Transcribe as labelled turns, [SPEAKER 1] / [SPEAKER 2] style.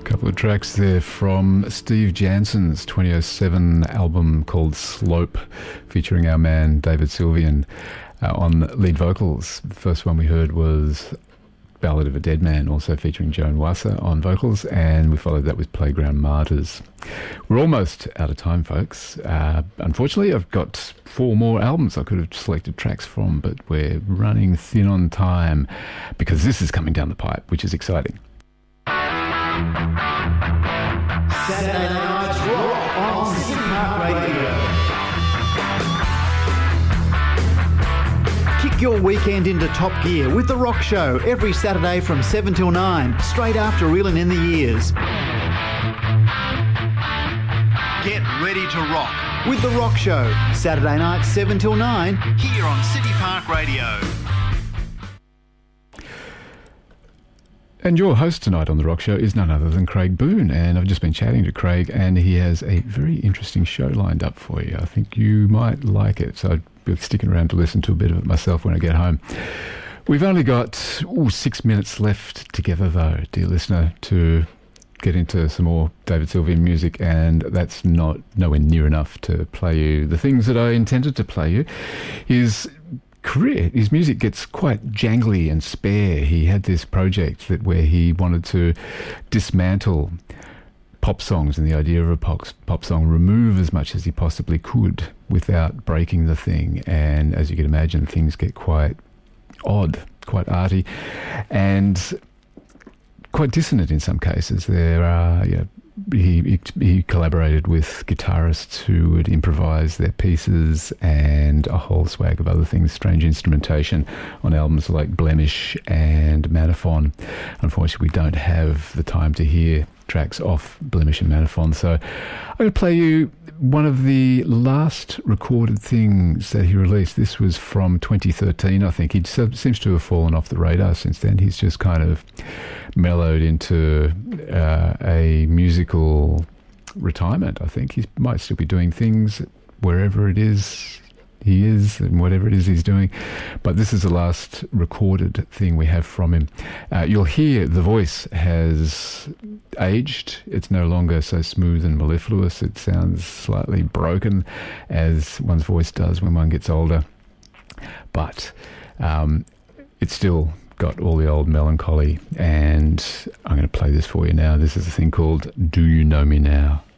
[SPEAKER 1] Couple of tracks there from Steve Jansen's 2007 album called Slope, featuring our man David Sylvian on lead vocals. The first one we heard was Ballad of a Dead Man, also featuring Joan Wasser on vocals, and we followed that with Playground Martyrs. We're almost out of time, folks. Unfortunately, I've got 4 more albums I could have selected tracks from, but we're running thin on time because this is coming down the pipe, which is exciting.
[SPEAKER 2] Saturday Night's Rock on City Park Radio. Kick your weekend into top gear with The Rock Show every Saturday from 7 till 9, straight after Reelin' in the Years. Get ready to rock with The Rock Show, Saturday night 7 till 9, here on City Park Radio.
[SPEAKER 1] And your host tonight on The Rock Show is none other than Craig Boone, and I've just been chatting to Craig, and he has a very interesting show lined up for you. I think you might like it, so I'd be sticking around to listen to a bit of it myself when I get home. We've only got 6 minutes left together, though, dear listener, to get into some more David Sylvian music, and that's nowhere near enough to play you the things that I intended to play you. His music gets quite jangly and spare. He had this project where he wanted to dismantle pop songs and the idea of a pop song, remove as much as he possibly could without breaking the thing. And as you can imagine, things get quite odd, quite arty, and quite dissonant in some cases. There are, he collaborated with guitarists who would improvise their pieces and a whole swag of other things, strange instrumentation on albums like Blemish and Manaphon. Unfortunately, we don't have the time to hear tracks off Blemish and Manaphon, so I'm going to play you one of the last recorded things that he released. This was from 2013, I think. He seems to have fallen off the radar since then. He's just kind of mellowed into a musical retirement, I think. He might still be doing things wherever it is he is and whatever it is he's doing. But this is the last recorded thing we have from him. You'll hear the voice has aged. It's no longer so smooth and mellifluous. It sounds slightly broken, as one's voice does when one gets older. But it's still got all the old melancholy, and I'm going to play this for you now. This is a thing called Do You Know Me Now?